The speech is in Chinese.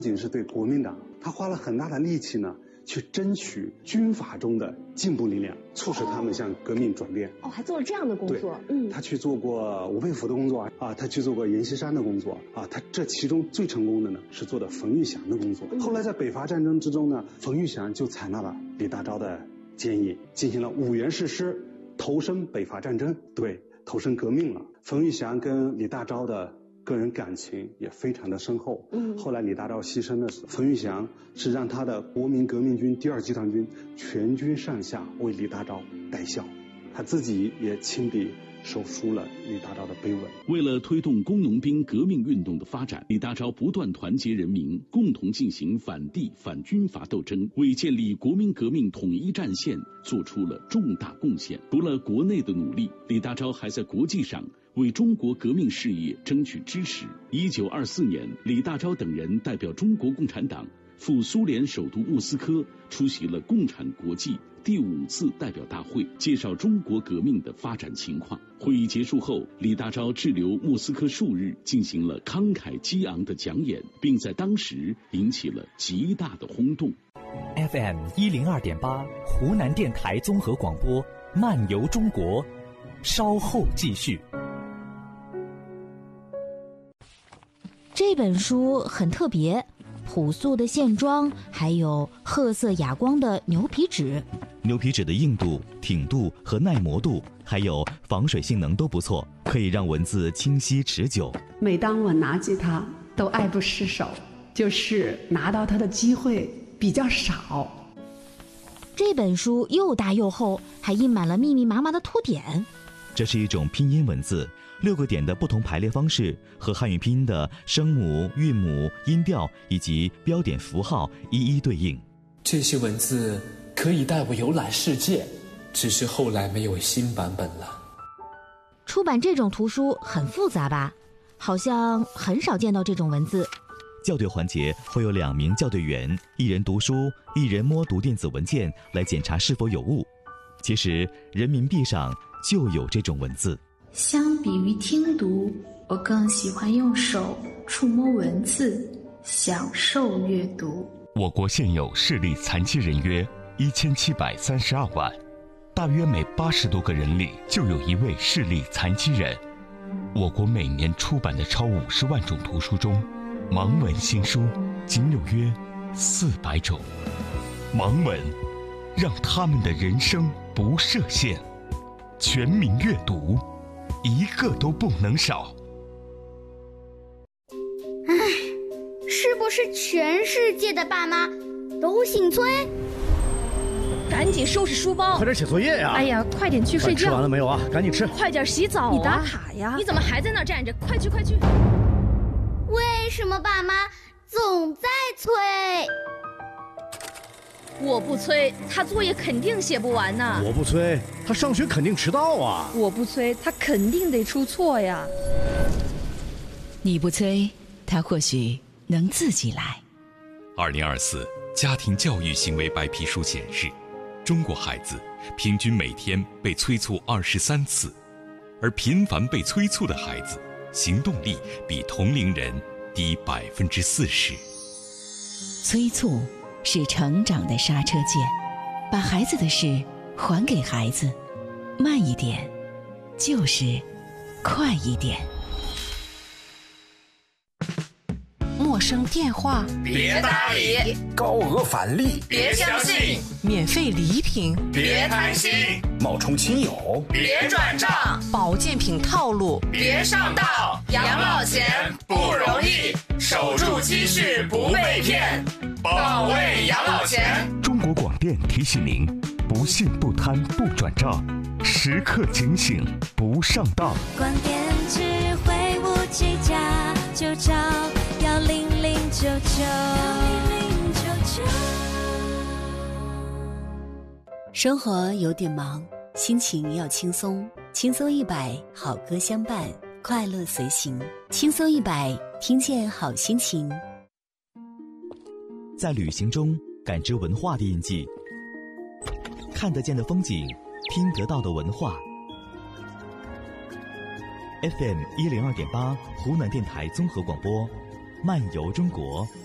仅是对国民党，他花了很大的力气呢，去争取军阀中的进步力量，促使他们向革命转变。 还做了这样的工作。 他去做过吴佩孚的工作啊，他去做过阎锡山的工作啊，他这其中最成功的呢是做的冯玉祥的工作。后来在北伐战争之中呢，冯玉祥就采纳了李大钊的建议，进行了5元誓师，投身北伐战争，投身革命了。冯玉祥跟李大钊的个人感情也非常的深厚。后来李大钊牺牲的时候，冯玉祥是让他的国民革命军第2集团军全军上下为李大钊戴孝，他自己也亲笔手书了李大钊的碑文。 为了推动工农兵革命运动的发展，李大钊不断团结人民，共同进行反帝反军阀斗争，为建立国民革命统一战线做出了重大贡献。除了国内的努力，李大钊还在国际上为中国革命事业争取支持。1924年，李大钊等人代表中国共产党赴苏联首都莫斯科，出席了共产国际第5次代表大会，介绍中国革命的发展情况。会议结束后，李大钊滞留莫斯科数日，进行了慷慨激昂的讲演，并在当时引起了极大的轰动。 FM 102.8，湖南电台综合广播，漫游中国，稍后继续。 这本书很特别，朴素的线装，还有褐色哑光的牛皮纸。 牛皮纸的硬度、挺度和耐磨度，还有防水性能都不错，可以让文字清晰持久。 每当我拿起它，都爱不释手，就是拿到它的机会比较少。 这本书又大又厚，还印满了密密麻麻的图点。 这是一种拼音文字，6个点的不同排列方式和汉语拼音的声母、韵母、音调以及标点符号一一对应。 这些文字可以带我游览世界，只是后来没有新版本了。 出版这种图书很复杂吧？好像很少见到这种文字。 校对环节会有2名校对员，一人读书，一人摸读电子文件来检查是否有误。其实人民币上就有这种文字。 相比于听读，我更喜欢用手触摸文字，享受阅读。 我国现有视力残疾人约1732万，大约每80多个人里就有1位视力残疾人。我国每年出版的超50万种图书中，盲文新书仅有约400种。盲文让他们的人生不设限，全民阅读，一个都不能少。 唉，是不是全世界的爸妈都姓崔？ 赶紧收拾书包， 快点写作业呀！ 哎呀，快点去睡觉。 吃完了没有啊？赶紧吃。 快点洗澡啊！ 你打卡呀？ 你怎么还在那儿站着？快去快去！ 为什么爸妈总在催？ 我不催，他作业肯定写不完呢。 我不催，他上学肯定迟到啊。 我不催，他肯定得出错呀。 你不催，他或许能自己来。 2024家庭教育行为白皮书显示，中国孩子平均每天被催促23次，而频繁被催促的孩子，行动力比同龄人低40%。 催促是成长的刹车键，把孩子的事还给孩子，慢一点，就是快一点。 陌生电话别搭理， 高额返利别相信， 免费礼品别贪心， 冒充亲友别转账， 保健品套路别上当。养老钱不容易，守住积蓄不被骗，保卫养老钱。 中国广电提醒您：不信不贪不转账，时刻警醒不上当。 广电智慧5G+，就找10099。 生活有点忙，心情要轻松，轻松100，好歌相伴，快乐随行。轻松100，听见好心情。 在旅行中感知文化的印记，看得见的风景，听得到的文化。FM 102.8，湖南电台综合广播，漫游中国，